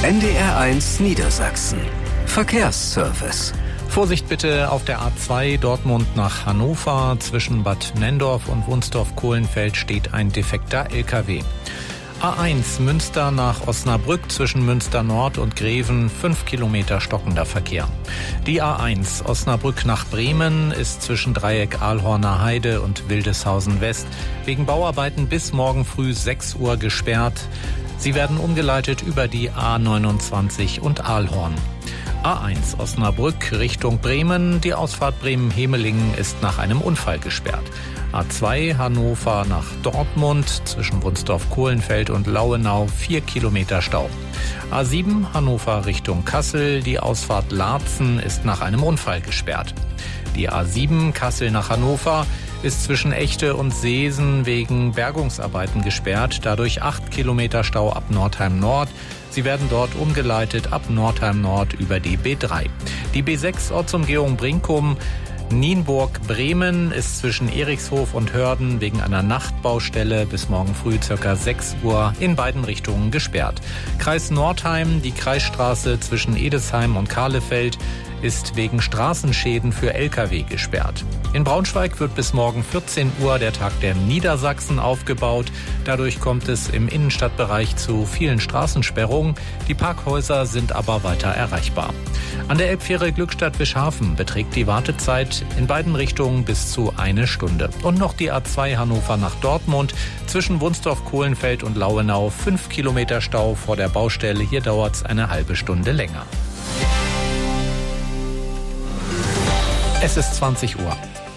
NDR1 Niedersachsen. Verkehrsservice. Vorsicht bitte auf der A2 Dortmund nach Hannover. Zwischen Bad Nenndorf und Wunsdorf-Kohlenfeld steht ein defekter LKW. A1 Münster nach Osnabrück zwischen Münster Nord und Greven 5 Kilometer stockender Verkehr. Die A1 Osnabrück nach Bremen ist zwischen Dreieck Ahlhorner Heide und Wildeshausen West wegen Bauarbeiten bis morgen früh 6 Uhr gesperrt. Sie werden umgeleitet über die A29 und Ahlhorn. A1 Osnabrück Richtung Bremen. Die Ausfahrt Bremen-Hemelingen ist nach einem Unfall gesperrt. A2 Hannover nach Dortmund zwischen Wunsdorf-Kohlenfeld und Lauenau 4 Kilometer Stau. A7 Hannover Richtung Kassel. Die Ausfahrt Laatzen ist nach einem Unfall gesperrt. Die A7 Kassel nach Hannover ist zwischen Echte und Seesen wegen Bergungsarbeiten gesperrt. Dadurch 8 Kilometer Stau ab Nordheim Nord. Sie werden dort umgeleitet ab Nordheim Nord über die B3. Die B6 Ortsumgehung Brinkum Nienburg-Bremen ist zwischen Erichshof und Hörden wegen einer Nachtbaustelle bis morgen früh ca. 6 Uhr in beiden Richtungen gesperrt. Kreis Nordheim, die Kreisstraße zwischen Edesheim und Kahlefeld ist wegen Straßenschäden für Lkw gesperrt. In Braunschweig wird bis morgen 14 Uhr der Tag der Niedersachsen aufgebaut. Dadurch kommt es im Innenstadtbereich zu vielen Straßensperrungen. Die Parkhäuser sind aber weiter erreichbar. An der Elbfähre Glückstadt-Bischhafen beträgt die Wartezeit in beiden Richtungen bis zu 1 Stunde. Und noch die A2 Hannover nach Dortmund zwischen Wunsdorf-Kohlenfeld und Lauenau 5 Kilometer Stau vor der Baustelle. Hier dauert es eine halbe Stunde länger. Es ist 20 Uhr.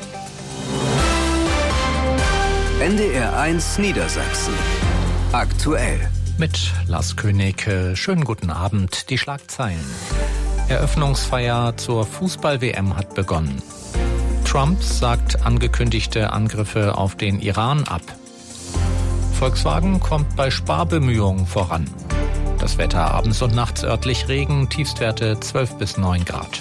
NDR1 Niedersachsen. Aktuell. Mit Lars König. Schönen guten Abend. Die Schlagzeilen. Eröffnungsfeier zur Fußball-WM hat begonnen. Trump sagt angekündigte Angriffe auf den Iran ab. Volkswagen kommt bei Sparbemühungen voran. Das Wetter abends und nachts örtlich Regen, Tiefstwerte 12 bis 9 Grad.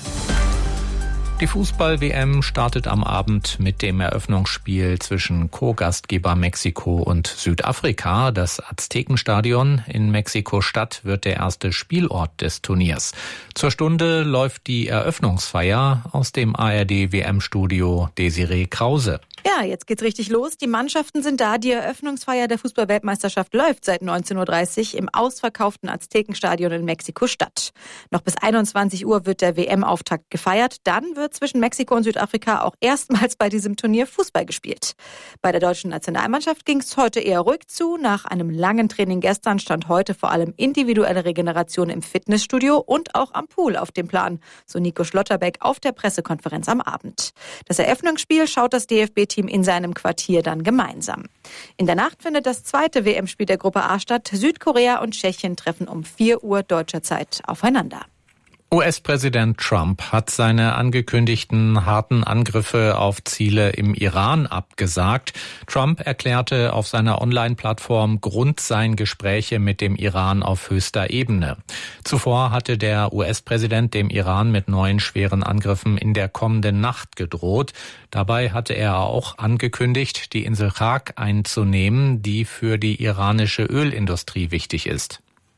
Die Fußball-WM startet am Abend mit dem Eröffnungsspiel zwischen Co-Gastgeber Mexiko und Südafrika. Das Aztekenstadion in Mexiko-Stadt wird der erste Spielort des Turniers. Zur Stunde läuft die Eröffnungsfeier aus dem ARD-WM-Studio Desiree Krause. Ja, jetzt geht's richtig los. Die Mannschaften sind da. Die Eröffnungsfeier der Fußball-Weltmeisterschaft läuft seit 19.30 Uhr im ausverkauften Aztekenstadion in Mexiko-Stadt. Noch bis 21 Uhr wird der WM-Auftakt gefeiert. Dann wird zwischen Mexiko und Südafrika auch erstmals bei diesem Turnier Fußball gespielt. Bei der deutschen Nationalmannschaft ging es heute eher ruhig zu. Nach einem langen Training gestern stand heute vor allem individuelle Regeneration im Fitnessstudio und auch am Pool auf dem Plan, so Nico Schlotterbeck auf der Pressekonferenz am Abend. Das Eröffnungsspiel schaut das DFB-Team in seinem Quartier dann gemeinsam. In der Nacht findet das zweite WM-Spiel der Gruppe A statt. Südkorea und Tschechien treffen um 4 Uhr deutscher Zeit aufeinander. US-Präsident Trump hat seine angekündigten harten Angriffe auf Ziele im Iran abgesagt. Trump erklärte auf seiner Online-Plattform, Grund seien Gespräche mit dem Iran auf höchster Ebene. Zuvor hatte der US-Präsident dem Iran mit neuen schweren Angriffen in der kommenden Nacht gedroht. Dabei hatte er auch angekündigt, die Insel Chak einzunehmen, die für die iranische Ölindustrie wichtig ist.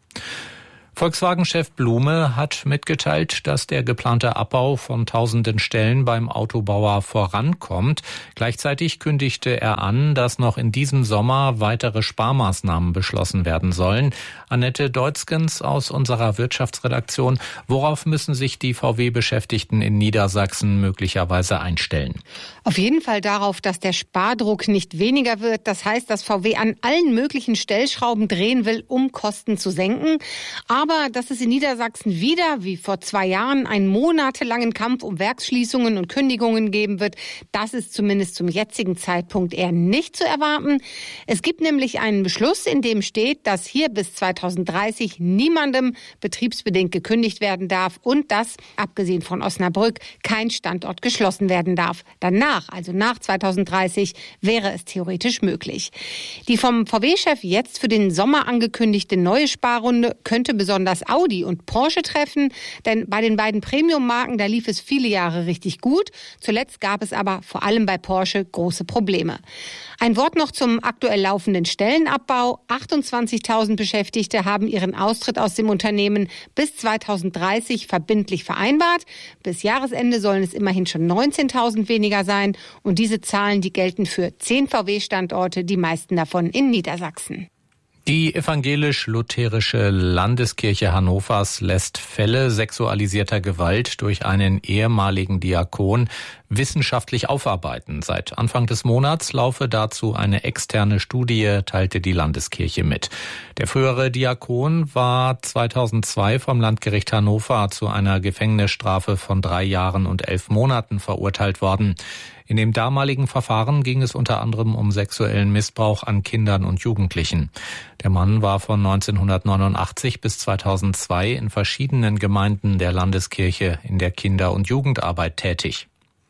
Volkswagen-Chef Blume hat mitgeteilt, dass der geplante Abbau von tausenden Stellen beim Autobauer vorankommt. Gleichzeitig kündigte er an, dass noch in diesem Sommer weitere Sparmaßnahmen beschlossen werden sollen. Annette Deutzgens aus unserer Wirtschaftsredaktion. Worauf müssen sich die VW-Beschäftigten in Niedersachsen möglicherweise einstellen? Auf jeden Fall darauf, dass der Spardruck nicht weniger wird. Das heißt, dass VW an allen möglichen Stellschrauben drehen will, um Kosten zu senken. Aber dass es in Niedersachsen wieder, wie vor 2 Jahren, einen monatelangen Kampf um Werksschließungen und Kündigungen geben wird, das ist zumindest zum jetzigen Zeitpunkt eher nicht zu erwarten. Es gibt nämlich einen Beschluss, in dem steht, dass hier bis 2030 niemandem betriebsbedingt gekündigt werden darf und dass, abgesehen von Osnabrück, kein Standort geschlossen werden darf. Danach, also nach 2030, wäre es theoretisch möglich. Die vom VW-Chef jetzt für den Sommer angekündigte neue Sparrunde könnte besonders besonders Audi und Porsche treffen, denn bei den beiden Premium-Marken, da lief es viele Jahre richtig gut. Zuletzt gab es aber vor allem bei Porsche große Probleme. Ein Wort noch zum aktuell laufenden Stellenabbau. 28.000 Beschäftigte haben ihren Austritt aus dem Unternehmen bis 2030 verbindlich vereinbart. Bis Jahresende sollen es immerhin schon 19.000 weniger sein. Und diese Zahlen, die gelten für 10 VW-Standorte, die meisten davon in Niedersachsen. Die evangelisch-lutherische Landeskirche Hannovers lässt Fälle sexualisierter Gewalt durch einen ehemaligen Diakon wissenschaftlich aufarbeiten. Seit Anfang des Monats laufe dazu eine externe Studie, teilte die Landeskirche mit. Der frühere Diakon war 2002 vom Landgericht Hannover zu einer Gefängnisstrafe von 3 Jahren und 11 Monaten verurteilt worden. In dem damaligen Verfahren ging es unter anderem um sexuellen Missbrauch an Kindern und Jugendlichen. Der Mann war von 1989 bis 2002 in verschiedenen Gemeinden der Landeskirche in der Kinder- und Jugendarbeit tätig.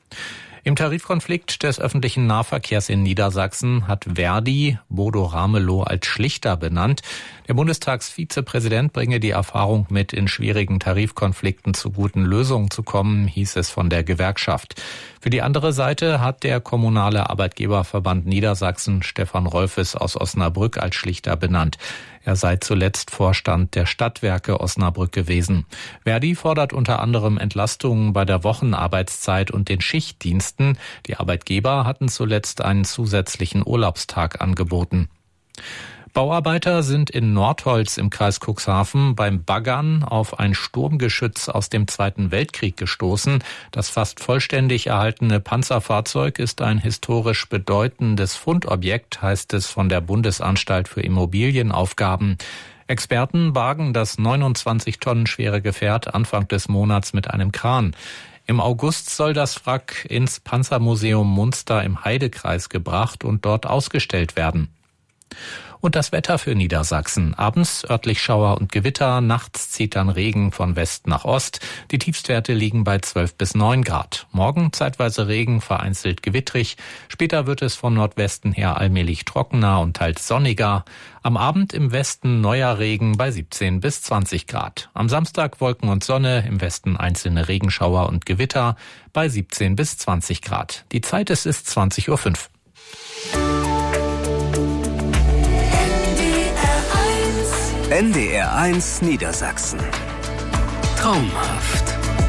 Im Tarifkonflikt des öffentlichen Nahverkehrs in Niedersachsen hat Verdi Bodo Ramelow als Schlichter benannt. Der Bundestagsvizepräsident bringe die Erfahrung mit, in schwierigen Tarifkonflikten zu guten Lösungen zu kommen, hieß es von der Gewerkschaft. Für die andere Seite hat der kommunale Arbeitgeberverband Niedersachsen Stefan Rolfes aus Osnabrück als Schlichter benannt. Er sei zuletzt Vorstand der Stadtwerke Osnabrück gewesen. Verdi fordert unter anderem Entlastungen bei der Wochenarbeitszeit und den Schichtdiensten. Die Arbeitgeber hatten zuletzt einen zusätzlichen Urlaubstag angeboten. Bauarbeiter sind in Nordholz im Kreis Cuxhaven beim Baggern auf ein Sturmgeschütz aus dem Zweiten Weltkrieg gestoßen. Das fast vollständig erhaltene Panzerfahrzeug ist ein historisch bedeutendes Fundobjekt, heißt es von der Bundesanstalt für Immobilienaufgaben. Experten bargen das 29 Tonnen schwere Gefährt Anfang des Monats mit einem Kran. Im August soll das Wrack ins Panzermuseum Munster im Heidekreis gebracht und dort ausgestellt werden. Und das Wetter für Niedersachsen. Abends örtlich Schauer und Gewitter, nachts zieht dann Regen von West nach Ost. Die Tiefstwerte liegen bei 12 bis 9 Grad. Morgen zeitweise Regen, vereinzelt gewittrig. Später wird es von Nordwesten her allmählich trockener und teils sonniger. Am Abend im Westen neuer Regen bei 17 bis 20 Grad. Am Samstag Wolken und Sonne, im Westen einzelne Regenschauer und Gewitter bei 17 bis 20 Grad. Die Zeit ist 20:05 Uhr. NDR 1 Niedersachsen. Traumhaft.